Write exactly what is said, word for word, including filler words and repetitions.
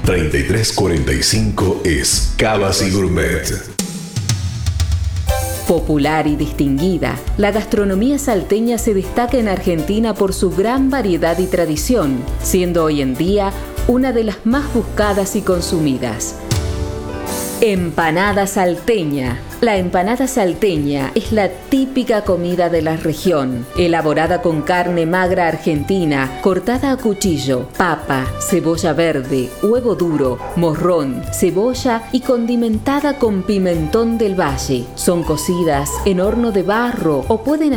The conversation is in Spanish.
treinta y tres cuarenta y cinco es Cavas y Gourmet. Popular y distinguida, la gastronomía salteña se destaca en Argentina por su gran variedad y tradición, siendo hoy en día una de las más buscadas y consumidas. Empanada salteña. La empanada salteña es la típica comida de la región, elaborada con carne magra argentina, cortada a cuchillo, papa, cebolla verde, huevo duro, morrón, cebolla y condimentada con pimentón del valle. Son cocidas en horno de barro o pueden